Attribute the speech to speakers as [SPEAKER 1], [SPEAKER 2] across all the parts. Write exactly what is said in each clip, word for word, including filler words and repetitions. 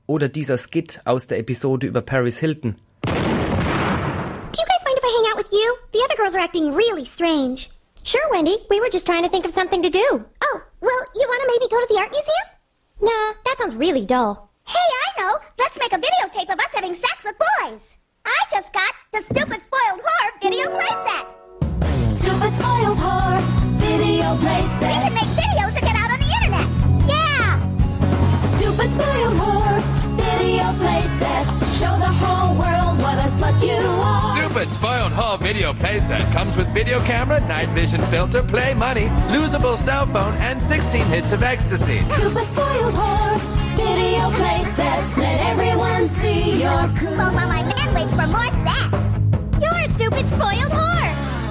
[SPEAKER 1] Oder dieser Skit aus der Episode über Paris Hilton.
[SPEAKER 2] Do you guys mind if I hang out with you? The other girls are acting really strange.
[SPEAKER 3] Sure, Wendy. We were just trying to think of something to do.
[SPEAKER 2] Oh, well, you want to maybe go to the art museum?
[SPEAKER 3] Nah, that sounds really dull.
[SPEAKER 2] Hey, I know. Let's make a videotape of us having sex with boys. I just got the Stupid Spoiled Whore video playset.
[SPEAKER 4] Stupid Spoiled Whore video playset.
[SPEAKER 2] We can make videos that get out on the internet. Yeah!
[SPEAKER 4] Stupid Spoiled Whore video playset. Show the whole world what a slut you are.
[SPEAKER 5] Stupid Spoiled Whore video playset comes with video camera, night vision filter, play money, losable cell phone, and sixteen hits of ecstasy.
[SPEAKER 4] Stupid Spoiled Whore video playset. Let everyone see your cool.
[SPEAKER 2] Well, while my man waits for more sex. You're a stupid spoiled whore.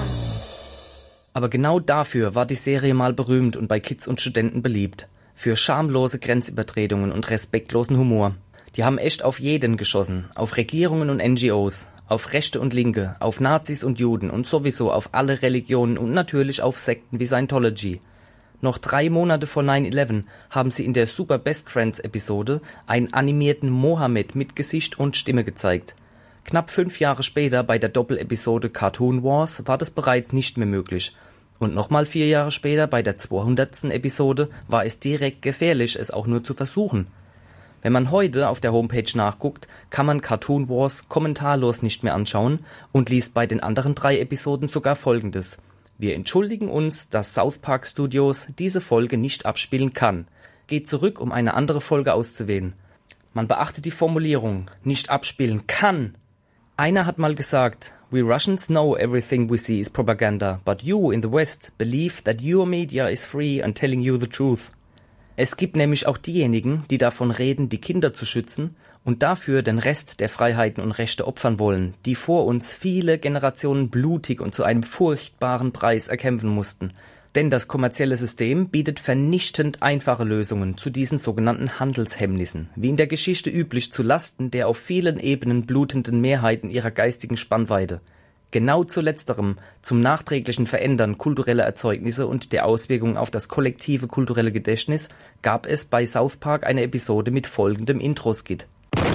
[SPEAKER 1] Aber genau dafür war die Serie mal berühmt und bei Kids und Studenten beliebt. Für schamlose Grenzübertretungen und respektlosen Humor. Die haben echt auf jeden geschossen. Auf Regierungen und N G Os. Auf Rechte und Linke. Auf Nazis und Juden. Und sowieso auf alle Religionen und natürlich auf Sekten wie Scientology. Noch drei Monate vor nine eleven haben sie in der Super Best Friends Episode einen animierten Mohammed mit Gesicht und Stimme gezeigt. Knapp fünf Jahre später bei der Doppelepisode Cartoon Wars war das bereits nicht mehr möglich. Und nochmal vier Jahre später bei der zweihundertsten Episode war es direkt gefährlich, es auch nur zu versuchen. Wenn man heute auf der Homepage nachguckt, kann man Cartoon Wars kommentarlos nicht mehr anschauen und liest bei den anderen drei Episoden sogar Folgendes. Wir entschuldigen uns, dass South Park Studios diese Folge nicht abspielen kann. Geht zurück, um eine andere Folge auszuwählen. Man beachtet die Formulierung, nicht abspielen kann. Einer hat mal gesagt, we Russians know everything we see is propaganda, but you in the West believe that your media is free and telling you the truth. Es gibt nämlich auch diejenigen, die davon reden, die Kinder zu schützen und dafür den Rest der Freiheiten und Rechte opfern wollen, die vor uns viele Generationen blutig und zu einem furchtbaren Preis erkämpfen mussten. Denn das kommerzielle System bietet vernichtend einfache Lösungen zu diesen sogenannten Handelshemmnissen, wie in der Geschichte üblich zu Lasten der auf vielen Ebenen blutenden Mehrheiten ihrer geistigen Spannweite. Genau zu letzterem, zum nachträglichen Verändern kultureller Erzeugnisse und der Auswirkungen auf das kollektive kulturelle Gedächtnis, gab es bei South Park eine Episode mit folgendem Intro-Skit.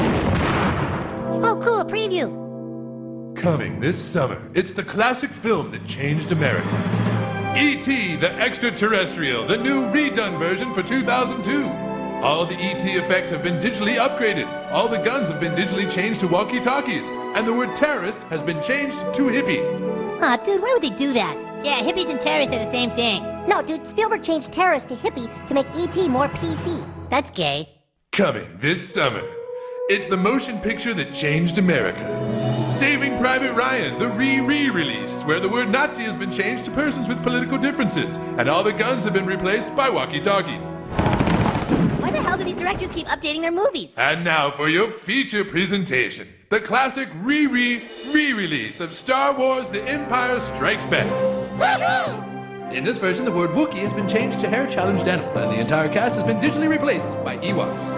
[SPEAKER 2] Oh, cool, preview.
[SPEAKER 6] Coming this summer, it's the classic film that changed America. E T the Extraterrestrial, the new redone version for two thousand two. All the E T effects have been digitally upgraded. All the guns have been digitally changed to walkie-talkies. And the word terrorist has been changed to hippie.
[SPEAKER 7] Aw, oh, dude, why would they do that? Yeah, hippies and terrorists are the same thing.
[SPEAKER 2] No, dude, Spielberg changed terrorist to hippie to make E T more P C.
[SPEAKER 7] That's gay.
[SPEAKER 6] Coming this summer, it's the motion picture that changed America. Saving Private Ryan, the re-re-release, where the word Nazi has been changed to persons with political differences, and all the guns have been replaced by walkie-talkies.
[SPEAKER 7] Why the hell do these directors keep updating their movies?
[SPEAKER 6] And now for your feature presentation, the classic re-re-re-release of Star Wars The Empire Strikes Back.
[SPEAKER 8] In this version, the word Wookiee has been changed to hair-challenged animal, and the entire cast has been digitally replaced by Ewoks.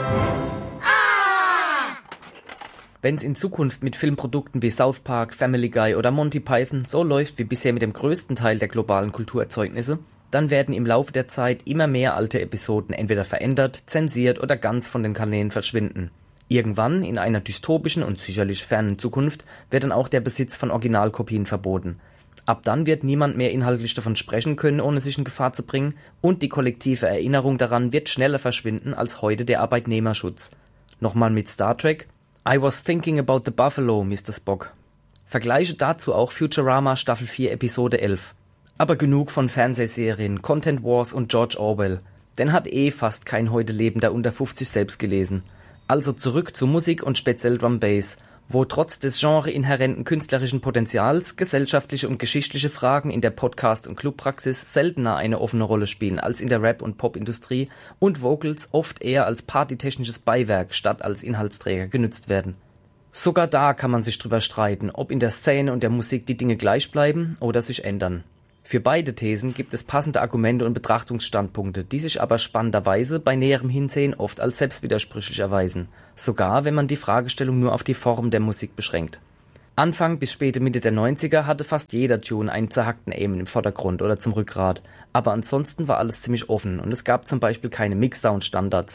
[SPEAKER 1] Wenn es in Zukunft mit Filmprodukten wie South Park, Family Guy oder Monty Python so läuft wie bisher mit dem größten Teil der globalen Kulturerzeugnisse, dann werden im Laufe der Zeit immer mehr alte Episoden entweder verändert, zensiert oder ganz von den Kanälen verschwinden. Irgendwann, in einer dystopischen und sicherlich fernen Zukunft, wird dann auch der Besitz von Originalkopien verboten. Ab dann wird niemand mehr inhaltlich davon sprechen können, ohne sich in Gefahr zu bringen, und die kollektive Erinnerung daran wird schneller verschwinden als heute der Arbeitnehmerschutz. Nochmal mit Star Trek: I was thinking about the buffalo, Mister Spock. Vergleiche dazu auch Futurama Staffel vier Episode elf. Aber genug von Fernsehserien, Content Wars und George Orwell. Den hat eh fast kein heute lebender unter fünfzig selbst gelesen. Also zurück zu Musik und speziell Drum Bass, wo trotz des genre-inhärenten künstlerischen Potenzials gesellschaftliche und geschichtliche Fragen in der Podcast- und Clubpraxis seltener eine offene Rolle spielen als in der Rap- und Popindustrie und Vocals oft eher als partytechnisches Beiwerk statt als Inhaltsträger genutzt werden. Sogar da kann man sich drüber streiten, ob in der Szene und der Musik die Dinge gleich bleiben oder sich ändern. Für beide Thesen gibt es passende Argumente und Betrachtungsstandpunkte, die sich aber spannenderweise bei näherem Hinsehen oft als selbstwidersprüchlich erweisen, sogar wenn man die Fragestellung nur auf die Form der Musik beschränkt. Anfang bis späte Mitte der neunziger hatte fast jeder Tune einen zerhackten Aim im Vordergrund oder zum Rückgrat, aber ansonsten war alles ziemlich offen und es gab zum Beispiel keine Mixdown-Standards.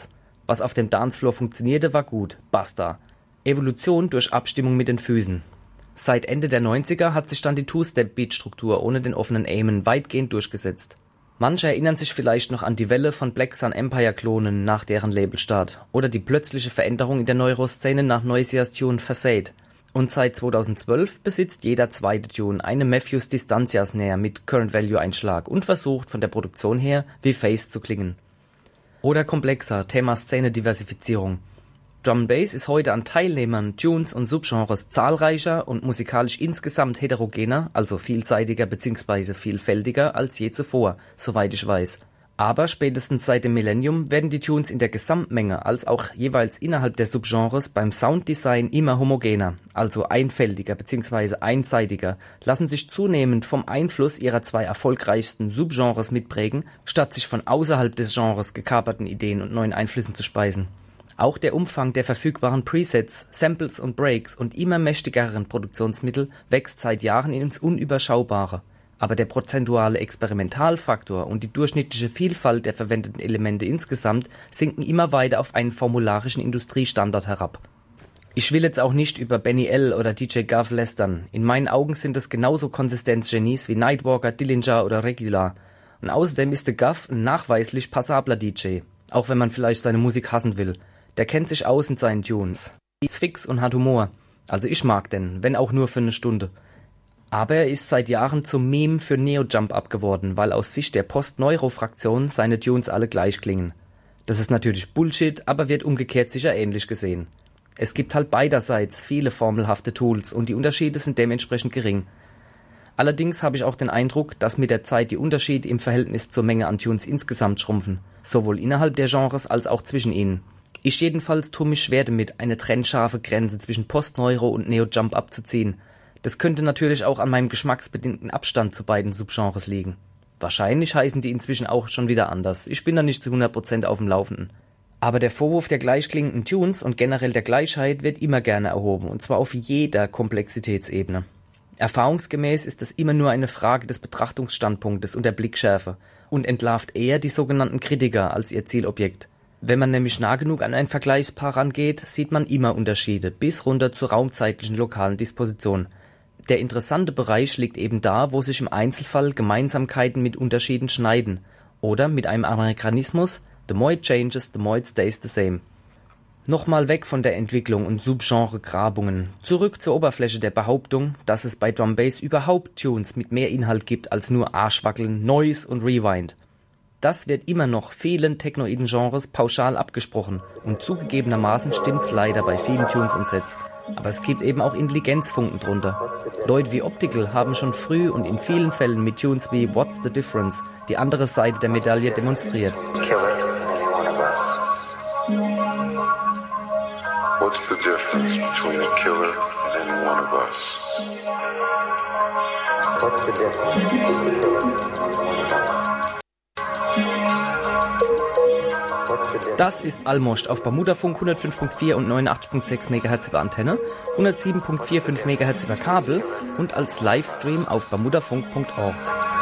[SPEAKER 1] Was auf dem Dancefloor funktionierte, war gut. Basta. Evolution durch Abstimmung mit den Füßen. Seit Ende der neunziger hat sich dann die Two-Step-Beat-Struktur ohne den offenen Aimen weitgehend durchgesetzt. Manche erinnern sich vielleicht noch an die Welle von Black Sun Empire-Klonen nach deren Labelstart oder die plötzliche Veränderung in der Neuroszene nach Noisias Tune Facade. Und seit zweitausendzwölf besitzt jeder zweite Tune eine Matthews Distancia Snare mit Current Value Einschlag und versucht von der Produktion her wie Face zu klingen. Oder komplexer, Thema Szene-Diversifizierung. Drum and Bass ist heute an Teilnehmern, Tunes und Subgenres zahlreicher und musikalisch insgesamt heterogener, also vielseitiger bzw. vielfältiger als je zuvor, soweit ich weiß. Aber spätestens seit dem Millennium werden die Tunes in der Gesamtmenge als auch jeweils innerhalb der Subgenres beim Sounddesign immer homogener, also einfältiger bzw. einseitiger, lassen sich zunehmend vom Einfluss ihrer zwei erfolgreichsten Subgenres mitprägen, statt sich von außerhalb des Genres gekaperten Ideen und neuen Einflüssen zu speisen. Auch der Umfang der verfügbaren Presets, Samples und Breaks und immer mächtigeren Produktionsmittel wächst seit Jahren ins Unüberschaubare. Aber der prozentuale Experimentalfaktor und die durchschnittliche Vielfalt der verwendeten Elemente insgesamt sinken immer weiter auf einen formularischen Industriestandard herab. Ich will jetzt auch nicht über Benny L. oder D J Gov lästern. In meinen Augen sind es genauso Konsistenzgenies wie Nightwalker, Dillinger oder Regular. Und außerdem ist der Gov ein nachweislich passabler D J, auch wenn man vielleicht seine Musik hassen will. Der kennt sich aus in seinen Tunes. Ist fix und hat Humor. Also ich mag den, wenn auch nur für eine Stunde. Aber er ist seit Jahren zum Meme für Neo-Jump-Up geworden, weil aus Sicht der Post-Neuro-Fraktion seine Tunes alle gleich klingen. Das ist natürlich Bullshit, aber wird umgekehrt sicher ähnlich gesehen. Es gibt halt beiderseits viele formelhafte Tools und die Unterschiede sind dementsprechend gering. Allerdings habe ich auch den Eindruck, dass mit der Zeit die Unterschiede im Verhältnis zur Menge an Tunes insgesamt schrumpfen, sowohl innerhalb der Genres als auch zwischen ihnen. Ich jedenfalls tue mich schwer damit, eine trennscharfe Grenze zwischen Post-Neuro und Neo-Jump abzuziehen. Das könnte natürlich auch an meinem geschmacksbedingten Abstand zu beiden Subgenres liegen. Wahrscheinlich heißen die inzwischen auch schon wieder anders. Ich bin da nicht zu hundert Prozent auf dem Laufenden. Aber der Vorwurf der gleichklingenden Tunes und generell der Gleichheit wird immer gerne erhoben, und zwar auf jeder Komplexitätsebene. Erfahrungsgemäß ist es immer nur eine Frage des Betrachtungsstandpunktes und der Blickschärfe und entlarvt eher die sogenannten Kritiker als ihr Zielobjekt. Wenn man nämlich nah genug an ein Vergleichspaar rangeht, sieht man immer Unterschiede, bis runter zur raumzeitlichen lokalen Disposition. Der interessante Bereich liegt eben da, wo sich im Einzelfall Gemeinsamkeiten mit Unterschieden schneiden. Oder mit einem Amerikanismus, the more it changes, the more it stays the same. Nochmal weg von der Entwicklung und Subgenre-Grabungen. Zurück zur Oberfläche der Behauptung, dass es bei Drum Bass überhaupt Tunes mit mehr Inhalt gibt als nur Arschwackeln, Noise und Rewind. Das wird immer noch vielen technoiden Genres pauschal abgesprochen und zugegebenermaßen stimmt's leider bei vielen Tunes und Sets. Aber es gibt eben auch Intelligenzfunken drunter. Leute wie Optical haben schon früh und in vielen Fällen mit Tunes wie What's the Difference die andere Seite der Medaille demonstriert.
[SPEAKER 9] What's the difference between a killer and one of us? What's the difference between a killer and one of us?
[SPEAKER 1] Das ist Almost auf Bermudafunk hundertfünf Komma vier und neunundachtzig Komma sechs Megahertz über Antenne, hundertsieben Komma fünfundvierzig Megahertz über Kabel und als Livestream auf bermudafunk Punkt org.